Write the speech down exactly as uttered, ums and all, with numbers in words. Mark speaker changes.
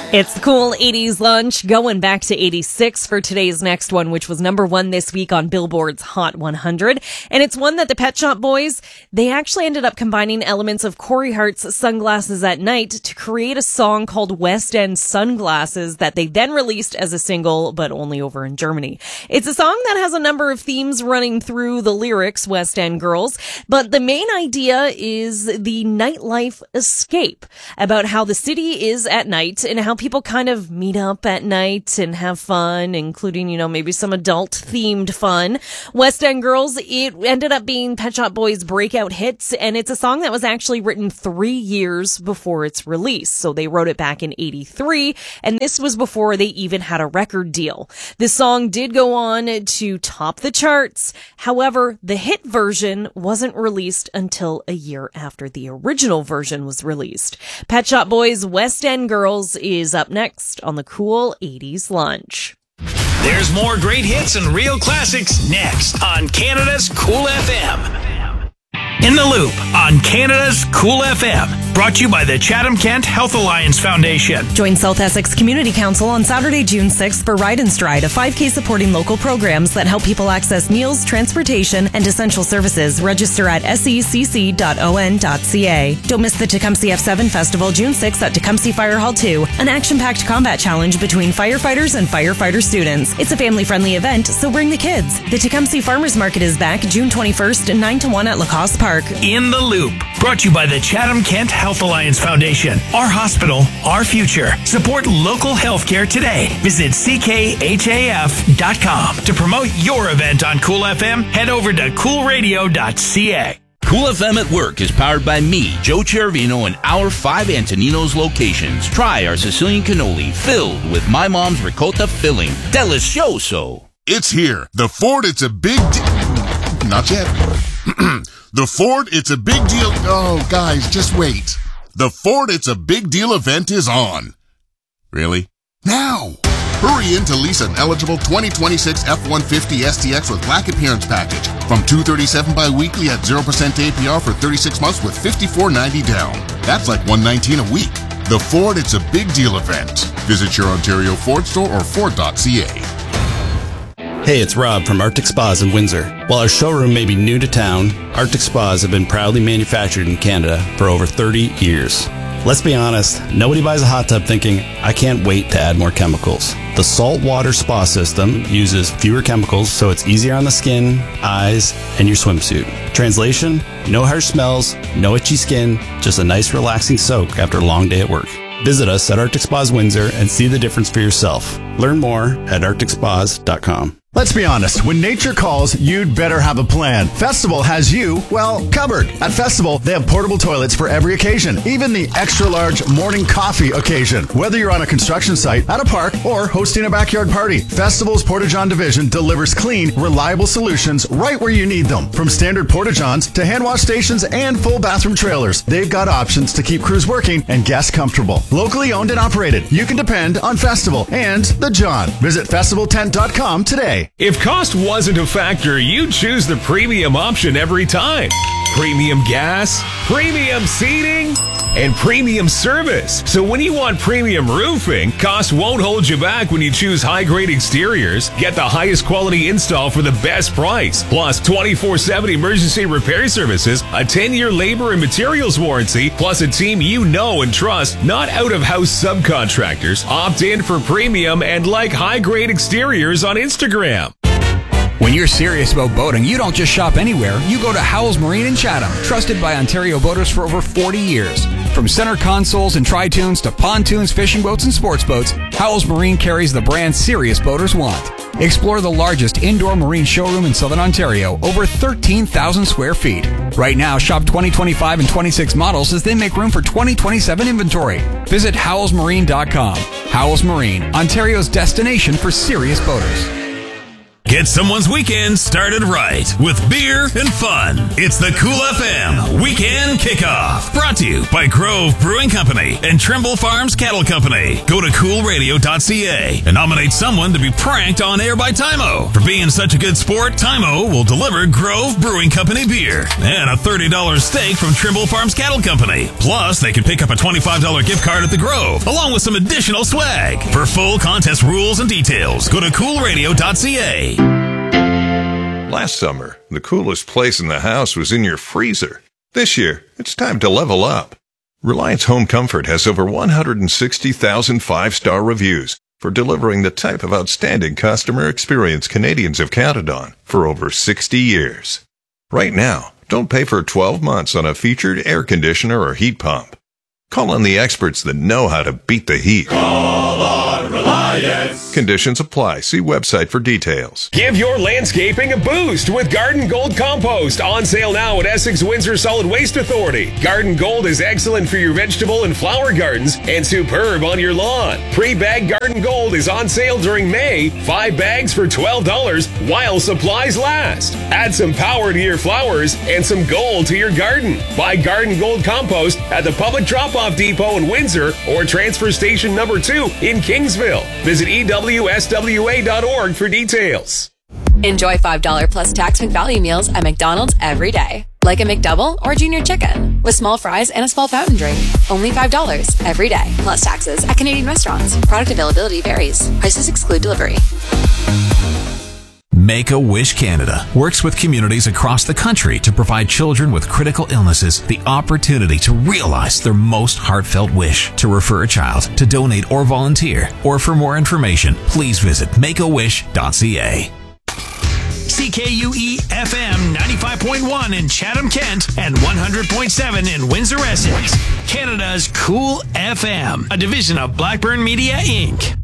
Speaker 1: It's the Cool eighties Lunch, going back to eighty-six for today's next one, which was number one this week on Billboard's Hot one hundred. And it's one that the Pet Shop Boys, they actually ended up combining elements of Corey Hart's Sunglasses at Night to create a song called West End Sunglasses that they then released as a single, but only over in Germany. It's a song that has a number of themes running through the lyrics, West End Girls, but the main idea is the nightlife escape, about how the city is at night and how people kind of meet up at night and have fun, including, you know, maybe some adult themed fun. West End Girls, it ended up being Pet Shop Boys' breakout hits, and it's a song that was actually written three years before its release. So they wrote it back in eighty-three, and this was before they even had a record deal. This song did go on to top the charts. However, the hit version wasn't released until a year after the original version was released. Pet Shop Boys' West End Girls is up next on the Cool eighties Lunch.
Speaker 2: There's more great hits and real classics next on Canada's Cool F M. In the Loop on Canada's Cool F M. Brought to you by the Chatham-Kent Health Alliance Foundation.
Speaker 1: Join South Essex Community Council on Saturday, June sixth for Ride and Stride, a five K supporting local programs that help people access meals, transportation, and essential services. Register at s e c c dot o n dot c a. Don't miss the Tecumseh F seven Festival June sixth at Tecumseh Fire Hall two, an action-packed combat challenge between firefighters and firefighter students. It's a family-friendly event, so bring the kids. The Tecumseh Farmers Market is back June twenty-first, nine to one at Lacoste Park.
Speaker 2: In the Loop, brought to you by the Chatham-Kent Health Alliance Foundation. Our hospital, our future. Support local healthcare today. Visit c k h a f dot com. To promote your event on Cool F M, head over to cool radio dot c a.
Speaker 3: Cool F M at Work is powered by me, Joe Chervino, and our five Antoninos locations. Try our Sicilian cannoli filled with my mom's ricotta filling. Delicioso.
Speaker 4: It's here. The Ford, it's a big deal. Not yet. The Ford, it's a big deal. Oh, guys, just wait. The Ford, it's a big deal event is on. Really? Now! Hurry in to lease an eligible twenty twenty-six F one fifty S T X with Black Appearance Package from two hundred thirty-seven dollars bi-weekly at zero percent A P R for thirty-six months with fifty-four ninety down. That's like one hundred nineteen a week. The Ford, it's a big deal event. Visit your Ontario Ford store or ford dot c a.
Speaker 5: Hey, it's Rob from Arctic Spas in Windsor. While our showroom may be new to town, Arctic Spas have been proudly manufactured in Canada for over thirty years. Let's be honest, nobody buys a hot tub thinking, I can't wait to add more chemicals. The saltwater spa system uses fewer chemicals, so it's easier on the skin, eyes, and your swimsuit. Translation, no harsh smells, no itchy skin, just a nice relaxing soak after a long day at work. Visit us at Arctic Spas Windsor and see the difference for yourself. Learn more at arctic spas dot com.
Speaker 6: Let's be honest, when nature calls, you'd better have a plan. Festival has you, well, covered. At Festival, they have portable toilets for every occasion, even the extra-large morning coffee occasion. Whether you're on a construction site, at a park, or hosting a backyard party, Festival's Porta-John division delivers clean, reliable solutions right where you need them. From standard Porta-Johns to hand wash stations and full bathroom trailers, they've got options to keep crews working and guests comfortable. Locally owned and operated, you can depend on Festival and the John. Visit festival tent dot com today.
Speaker 7: If cost wasn't a factor, you'd choose the premium option every time. Premium gas, premium seating, and premium service. So when you want premium roofing, cost won't hold you back when you choose high-grade exteriors. Get the highest quality install for the best price. Plus twenty-four seven emergency repair services, a ten-year labor and materials warranty, plus a team you know and trust, not out-of-house subcontractors. Opt in for premium and like high-grade exteriors on Instagram.
Speaker 8: When you're serious about boating, you don't just shop anywhere. You go to Howells Marine in Chatham, trusted by Ontario boaters for over forty years. From center consoles and tri-tunes to pontoons, fishing boats, and sports boats, Howells Marine carries the brand serious boaters want. Explore the largest indoor marine showroom in Southern Ontario, over thirteen thousand square feet. Right now, shop twenty twenty-five and twenty-six models as they make room for twenty twenty-seven inventory. Visit howells marine dot com. Howells Marine, Ontario's destination for serious boaters.
Speaker 9: Get someone's weekend started right with beer and fun. It's the Cool F M Weekend Kickoff. Brought to you by Grove Brewing Company and Trimble Farms Cattle Company. Go to cool radio dot c a and nominate someone to be pranked on air by Tymo. For being such a good sport, Tymo will deliver Grove Brewing Company beer and a thirty dollars steak from Trimble Farms Cattle Company. Plus, they can pick up a twenty-five dollars gift card at the Grove, along with some additional swag. For full contest rules and details, go to cool radio dot c a.
Speaker 10: Last summer, the coolest place in the house was in your freezer. This year, it's time to level up. Reliance Home Comfort has over one hundred sixty thousand five-star reviews for delivering the type of outstanding customer experience Canadians have counted on for over sixty years. Right now, don't pay for twelve months on a featured air conditioner or heat pump. Call on the experts that know how to beat the heat.
Speaker 11: Call on Reliance.
Speaker 10: Conditions apply. See website for details.
Speaker 7: Give your landscaping a boost with Garden Gold Compost. On sale now at Essex Windsor Solid Waste Authority. Garden Gold is excellent for your vegetable and flower gardens and superb on your lawn. Pre-bag Garden Gold is on sale during May. Five bags for twelve dollars while supplies last. Add some power to your flowers and some gold to your garden. Buy Garden Gold Compost at the public drop-off depot in Windsor or transfer station number two in Kingsville. Visit E W S W A dot org for details.
Speaker 12: Enjoy five dollars plus tax McValue meals at McDonald's every day. Like a McDouble or Junior Chicken with small fries and a small fountain drink. Only five dollars every day plus taxes at Canadian restaurants. Product availability varies. Prices exclude delivery.
Speaker 13: Make-A-Wish Canada works with communities across the country to provide children with critical illnesses the opportunity to realize their most heartfelt wish. To refer a child, to donate or volunteer, or for more information, please visit make a wish dot c a.
Speaker 2: C K U E F M ninety-five point one in Chatham, Kent, and one hundred point seven in Windsor, Essex. Canada's Cool F M, a division of Blackburn Media, Incorporated.